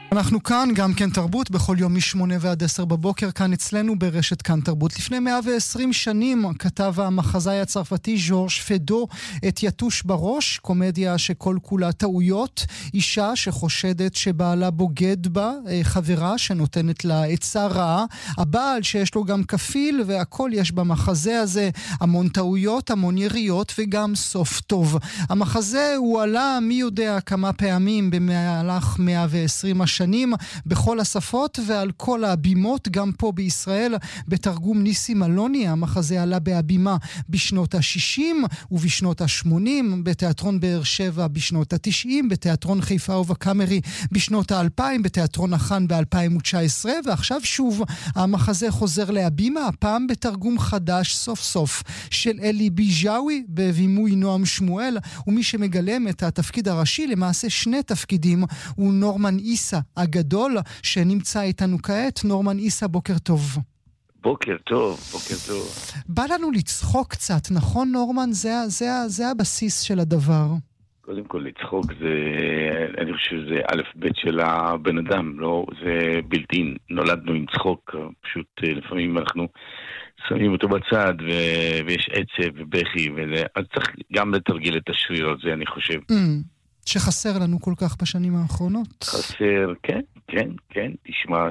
אנחנו כאן, גם כן תרבות, בכל יום מ-8 ועד 10 בבוקר, כאן אצלנו ברשת כאן תרבות. לפני 120 שנים כתב המחזאי הצרפתי ז'ורז' פדו את יתוש בראש, קומדיה שכל כולה טעויות, אישה שחושדת שבעלה בוגד בה, חברה שנותנת לה עצה רעה, הבעל שיש לו גם כפיל, והכל יש במחזה הזה, המון טעויות, המון יריות וגם סוף טוב. המחזה הוא עלה מי יודע כמה פעמים במהלך 120 השנים, בכל השפות ועל כל הבימות, גם פה בישראל בתרגום ניסים אלוני. המחזה עלה בהבימה בשנות ה-60 ובשנות ה-80, בתיאטרון באר שבע בשנות ה-90, בתיאטרון חיפה ובקאמרי בשנות ה-2000, בתיאטרון החאן ב-2019, ועכשיו שוב המחזה חוזר להבימה, הפעם בתרגום חדש סוף סוף של אלי ביג'אווי בבימוי נועם שמואל, ומי שמגלם את התפקיד הראשי, למעשה שני תפקידים, הוא נורמן איסה הגדול שנמצא איתנו כעת. נורמן איסה, בוקר טוב. בוקר טוב, בוקר טוב. בא לנו לצחוק קצת, נכון נורמן? זה הבסיס של הדבר. קודם כל לצחוק זה, אני חושב שזה א' ב' של הבן אדם, לא, זה בלתי, נולדנו עם צחוק, פשוט לפעמים אנחנו שמים אותו בצד ויש עצב ובכי, אז צריך גם לתרגיל את השרירות, זה אני חושב. שחסר לנו כל כך בשנים האחרונות. חסר, כן, תשמע,